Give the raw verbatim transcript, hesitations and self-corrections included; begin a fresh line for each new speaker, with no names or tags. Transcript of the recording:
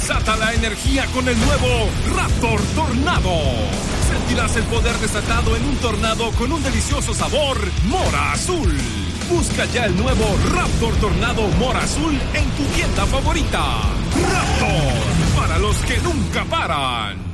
Desata la energía con el nuevo Raptor Tornado. Sentirás el poder desatado en un tornado con un delicioso sabor Mora Azul. Busca ya el nuevo Raptor Tornado Mora Azul en tu tienda favorita. Raptor, para los que nunca paran.